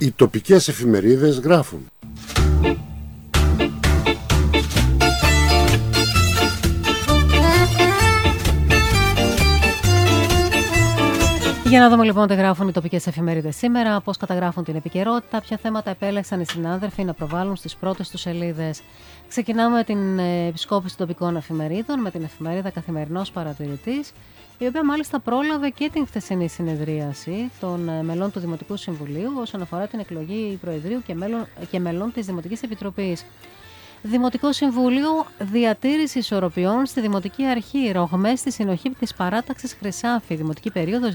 Οι τοπικές εφημερίδες γράφουν. Για να δούμε λοιπόν τι γράφουν οι τοπικές εφημερίδες σήμερα, πώς καταγράφουν την επικαιρότητα, ποια θέματα επέλεξαν οι συνάδελφοι να προβάλλουν στις πρώτες τους σελίδες. Ξεκινάμε με την επισκόπηση των τοπικών εφημερίδων, με την εφημερίδα Καθημερινός Παρατηρητής, η οποία μάλιστα πρόλαβε και την χθεσινή συνεδρίαση των μελών του Δημοτικού Συμβουλίου όσον αφορά την εκλογή Προεδρείου και μελών της Δημοτικής Επιτροπής. Δημοτικό Συμβούλιο, διατήρηση ισορροπιών στη Δημοτική Αρχή, ρογμές στη συνοχή της παράταξης Χρυσάφη, Δημοτική περίοδος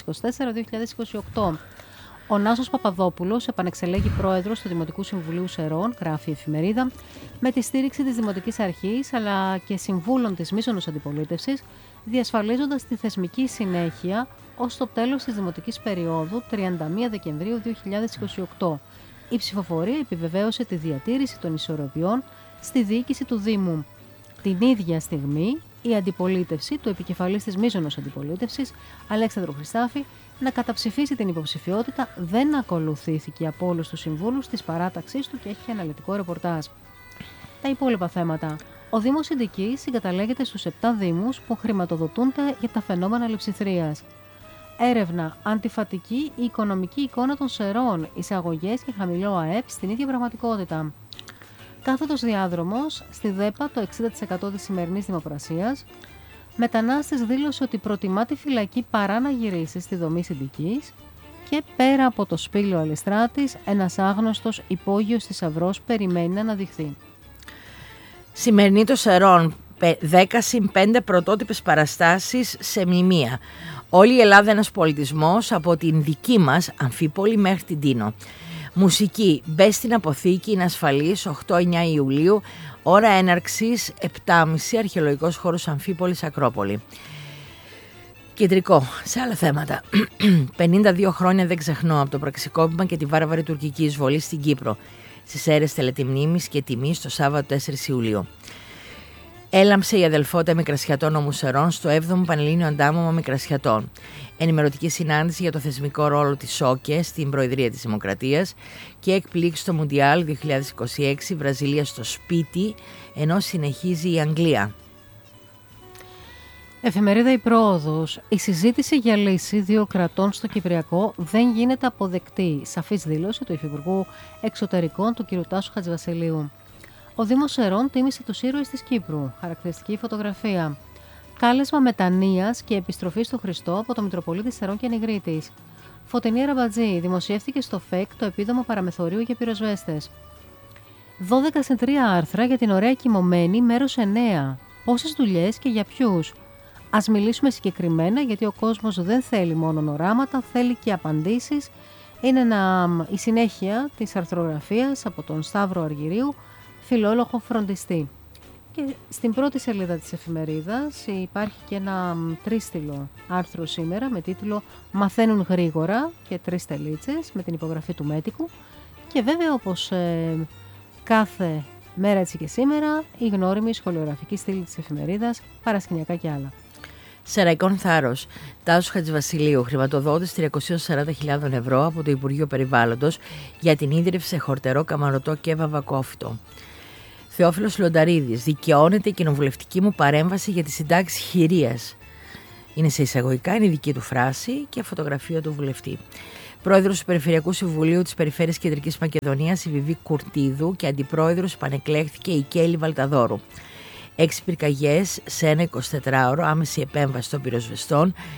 2024-2028. Ο Νάσος Παπαδόπουλος επανεξελέγει πρόεδρος του Δημοτικού Συμβουλίου Σερών, γράφει η εφημερίδα, με τη στήριξη της Δημοτικής Αρχής αλλά και συμβούλων της μείζωνος αντιπολίτευσης, διασφαλίζοντας τη θεσμική συνέχεια ως το τέλος της Δημοτικής περίοδου 31 Δεκεμβρίου 2028. Η ψηφοφορία επιβεβαίωσε τη διατήρηση των ισορροπιών στη διοίκηση του Δήμου. Την ίδια στιγμή, η αντιπολίτευση του επικεφαλής της μείζωνος αντιπολίτευσης, Αλέξανδρου Χριστάφη, να καταψηφίσει την υποψηφιότητα δεν ακολουθήθηκε από όλους τους συμβούλους της παράταξής του και έχει αναλυτικό ρεπορτάζ. Τα υπόλοιπα θέματα. Ο Δήμος Ιντικής συγκαταλέγεται στους 7 δήμους που χρηματοδοτούνται για τα φαινόμενα λειψιθρίας. Έρευνα, αντιφατική η οικονομική εικόνα των Σερών, εισαγωγές και χαμηλό ΑΕΠ στην ίδια πραγματικότητα. Κάθετος διάδρομος, στη ΔΕΠΑ το 60% της σημερινής δημοπρασίας. Μετανάστης δήλωσε ότι προτιμά τη φυλακή παρά να γυρίσει στη δομή Ιντικής. Και πέρα από το σπήλαιο Αλιστράτης, ένας άγνωστος υπόγειος θησαυρός περιμένει να αναδειχθεί. Σημερινή των Σερών, 10-5 πρωτότυπες παραστάσεις σε μνημεία. Όλη η Ελλάδα ένας πολιτισμός, από την δική μας Αμφίπολη μέχρι την Τίνο. Μουσική, μπες στην αποθήκη, είναι ασφαλής, 8-9 Ιουλίου, ώρα έναρξης 7.30, αρχαιολογικός χώρος Αμφίπολης Ακρόπολη. Κεντρικό, σε άλλα θέματα. 52 χρόνια δεν ξεχνώ από το πραξικόπημα και τη βάρβαρη τουρκική εισβολή στην Κύπρο. Στις αίρες τελετημνήμης και τιμής το Σάββατο 4 Ιουλίου. Έλαμψε η αδελφότητα Μικρασιατών Ομουσερών στο 7ο Πανελλήνιο Αντάμωμα Μικρασιατών. Ενημερωτική συνάντηση για το θεσμικό ρόλο της ΣΟΚΕ στην Προεδρία της Δημοκρατίας και εκπλήξει στο Μουντιάλ 2026, Βραζιλία στο σπίτι, ενώ συνεχίζει η Αγγλία. Εφημερίδα Η Πρόοδος. Η συζήτηση για λύση δύο κρατών στο Κυπριακό δεν γίνεται αποδεκτή. Σαφής δήλωση του Υφυπουργού Εξωτερικών του κ. Τάσου Χατζηβασιλείου. Ο Δήμος Σερών τίμησε τους ήρωες της Κύπρου. Χαρακτηριστική φωτογραφία. Κάλεσμα μετανοίας και επιστροφή στο Χριστό από το Μητροπολίτη Σερών και Νιγρίτης. Φωτεινή Ραμπατζή. Δημοσιεύτηκε στο ΦΕΚ το επίδομα παραμεθορίου για πυροσβέστες. 12-3 άρθρα για την ωραία κοιμωμένη, μέρος 9. Πόσες δουλειές και για ποιους. Ας μιλήσουμε συγκεκριμένα, γιατί ο κόσμος δεν θέλει μόνο οράματα, θέλει και απαντήσεις. Είναι η συνέχεια της αρθρογραφίας από τον Σταύρο Αργυρίου, φιλόλογο φροντιστή. Και στην πρώτη σελίδα της εφημερίδας υπάρχει και ένα τρίστιλο άρθρο σήμερα με τίτλο «Μαθαίνουν γρήγορα» και 3 τελίτσες με την υπογραφή του Μέτικου. Και βέβαια, όπως κάθε μέρα έτσι και σήμερα, η γνώριμη σχολιογραφική στήλη της εφημερίδας, παρασκηνιακά και άλλα. Σεραϊκών θάρρος. Τάσος Χατζηβασιλείου, χρηματοδότης 340.000 ευρώ από το Υπουργείο Περιβάλλοντος για την ίδρυυση σε χορτερό, καμαρωτό και βαβακόφυτο. Θεόφιλος Λονταρίδης, δικαιώνεται η κοινοβουλευτική μου παρέμβαση για τη συντάξη χειρίας. Είναι σε εισαγωγικά, είναι η δική του φράση και φωτογραφία του βουλευτή. Πρόεδρος του Περιφερειακού Συμβουλίου της Περιφέρειας Κεντρικής Μακεδονίας, η Βιβί Κουρτίδου, και αντιπρόεδρος επανεκλέχθηκε η Κέλλη Βαλταδόρου. 6 πυρκαγιές σε ένα 24ωρο, άμεση επέμβαση των πυροσβεστών